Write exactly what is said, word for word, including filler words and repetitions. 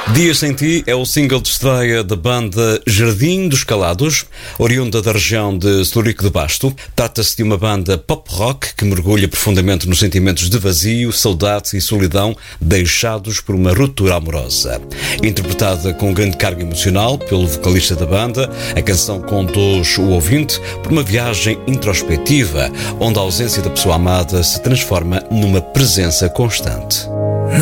Dias Sem Ti é o single de estreia da banda Jardim dos Calados, oriunda da região de Celurico de Basto. Trata-se de uma banda pop-rock que mergulha profundamente nos sentimentos de vazio, saudade e solidão deixados por uma ruptura amorosa. Interpretada com grande carga emocional pelo vocalista da banda, a canção conduz o ouvinte por uma viagem introspectiva, onde a ausência da pessoa amada se transforma numa presença constante.